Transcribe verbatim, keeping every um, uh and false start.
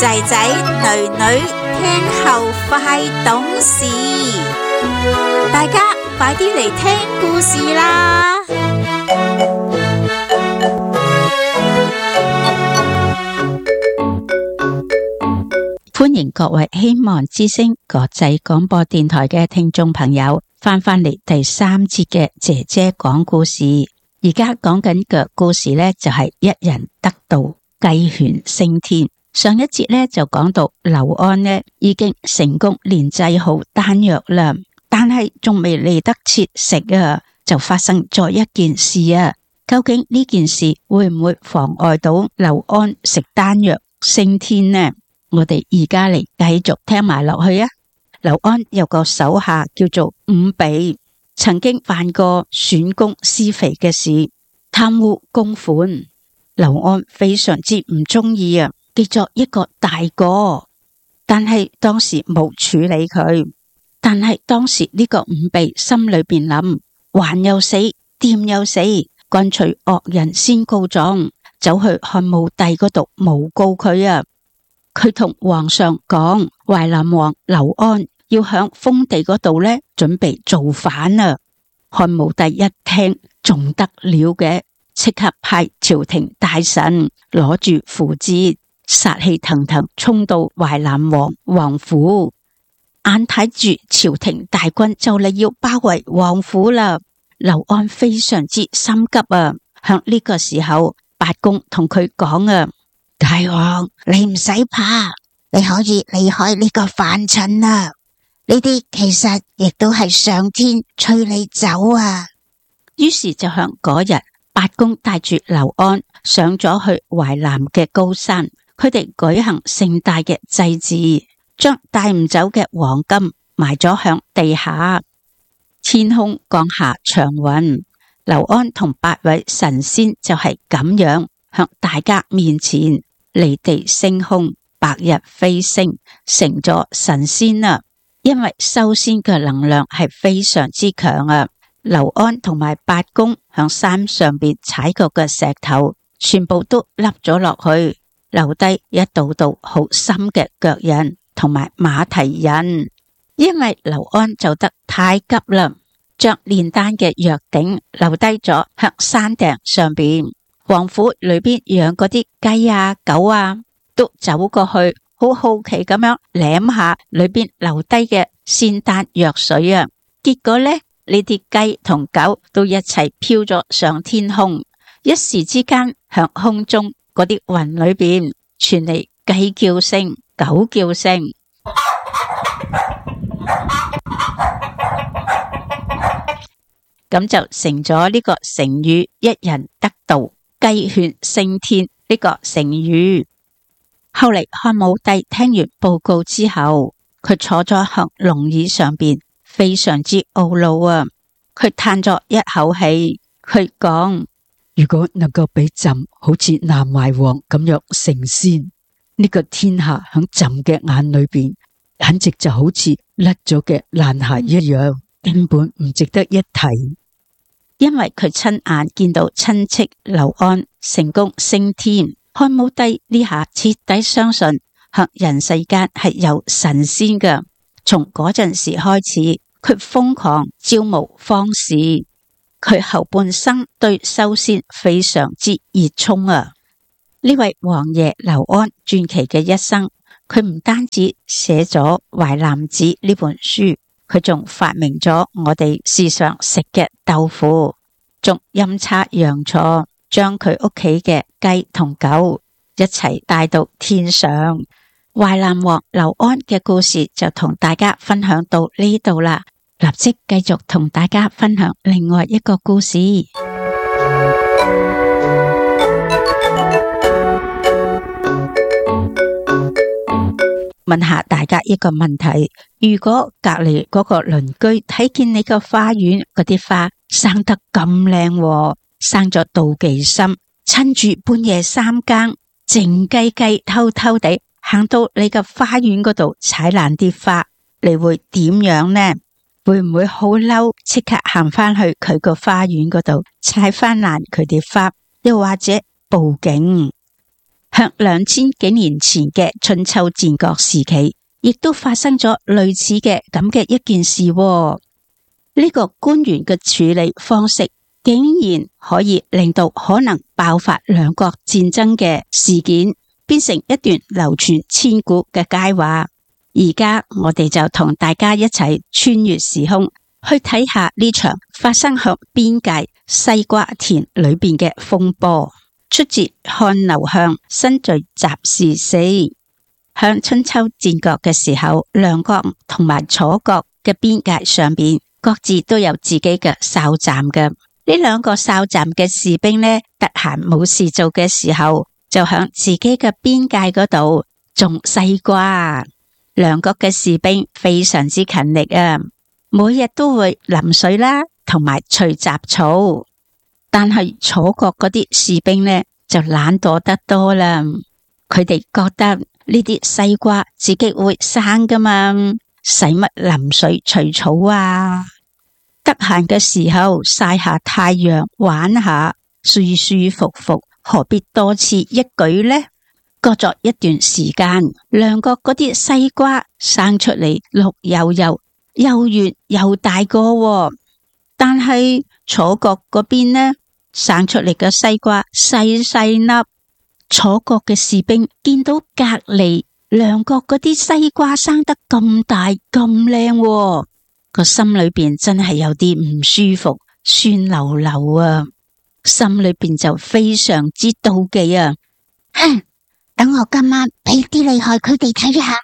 仔仔女女聽後快懂事，大家快啲嚟聽故事啦！歡迎各位希望之聲國際廣播電台嘅聽眾朋友翻返嚟第三節嘅姐姐講故事。而家講緊嘅故事呢，就係一人得道，雞犬升天。上一節呢，就講到劉安呢已經成功煉製好丹藥啦，但係仲未嚟得切食啊，就發生咗一件事啊。究竟呢件事會唔會妨礙到劉安食丹藥升天呢？我哋而家嚟繼續聽埋落去啊！劉安有個手下叫做伍比，曾經犯過損公施肥嘅事，貪污公款。劉安非常之唔中意啊，記咗一個大過，但係當時冇處理佢。但係當時呢個伍比心裏邊諗，還又死，掂又死，乾脆惡人先告狀，走去漢武帝嗰度誣告佢啊！佢同皇上講，淮南王劉安要響封地嗰度呢，準備造反啊！漢武帝一聽仲得了嘅，即刻派朝廷大臣攞住符節，殺氣騰騰衝到淮南王王府，眼睇住朝廷大軍就嚟要包圍王府啦。劉安非常之心急啊！響呢個時候，八公同佢講啊，大王，你唔使怕，你可以離開呢個凡塵啊！呢啲其實亦都係上天催你走啊！於是就響嗰日，八公帶住劉安上咗去淮南嘅高山，佢哋舉行盛大嘅祭祀，將帶唔走嘅黃金埋咗響地下。天空降下祥雲，劉安同八位神仙就係咁樣向大家面前離地升空，白日飛升，成咗神仙啦。因為修仙嘅能量係非常之強啊！劉安同埋八公向山上邊踩過嘅石頭，全部都凹咗落去，留低一道道好深嘅腳印同埋馬蹄印。因為劉安走得太急啦，將煉丹嘅藥鼎留低咗向山頂上邊。王府裏邊養嗰啲雞啊狗啊，都走過去，好好奇咁樣舐下裏邊留低嘅仙丹藥水啊！結果呢，呢啲雞同狗都一齊飄咗上天空，一時之間向空中嗰啲雲裏邊傳嚟雞叫聲、狗叫聲，咁就成咗呢個成語一人得道，雞犬升天呢個成語。後嚟漢武帝聽完報告之後，佢坐咗喺龍椅上邊，非常之懊惱啊！佢嘆咗一口氣，佢講：如果能夠俾朕好似南懷王咁樣成仙，呢個天下喺朕嘅眼裏邊，簡直就好似甩咗嘅爛鞋一樣，根本唔值得一提。因為佢親眼見到親戚劉安成功升天，漢武帝呢下徹底相信喺人世間係有神仙嘅。從嗰陣時開始，佢瘋狂招募方士，佢後半生對修仙非常之熱衷啊！呢位王爺劉安傳奇嘅一生，佢唔單止寫咗《淮南子》呢本書，佢仲發明咗我哋時常食嘅豆腐，仲陰差陽錯將佢屋企嘅雞同狗一齊帶到天上。淮南王劉安嘅故事就同大家分享到呢度啦，立即繼續同大家分享另外一個故事。問下大家一個問題，如果隔籬嗰個鄰居睇見你個花園嗰啲花生得咁靚，生咗妒忌心，趁住半夜三更靜雞雞偷偷地行到你個花園嗰度踩爛啲花，你會點樣呢？會唔會好嬲，即刻行翻去佢個花園嗰度踩翻爛佢啲花，又或者報警？響向兩千幾年前嘅春秋戰國時期，亦都發生咗類似嘅咁嘅一件事喎。呢個官員嘅處理方式，竟然可以令到可能爆發兩國戰爭嘅事件，變成一段流傳千古嘅佳話。而家我哋就同大家一齊穿越時空，去睇下呢場發生響邊界西瓜田裏邊嘅風波。出自漢劉向新序集事四。響春秋戰國嘅時候，梁國同埋楚國嘅邊界上邊，各自都有自己嘅哨站嘅。呢兩個哨站嘅士兵呢，得閒冇事做嘅時候，就響自己嘅邊界嗰度種西瓜。梁國嘅士兵非常之勤力啊，每日都會淋水啦，同埋除雜草。但係楚國嗰啲士兵呢，就懶惰得多啦。佢哋覺得呢啲西瓜自己會生噶嘛，使乜淋水除草啊？得閒嘅時候曬下太陽，玩下，舒舒服服，何必多此一舉呢？過咗一段時間，梁國嗰啲西瓜生出嚟綠油油，又圓又大個喎。但係楚國嗰邊呢，生出嚟嘅西瓜細細粒。楚國嘅士兵見到隔籬梁國嗰啲西瓜生得咁大咁靚喎，個心裏邊真係有啲唔舒服，酸溜溜啊，心裏邊就非常之妒忌啊。 哼，等我今晚俾啲厲害佢哋睇下，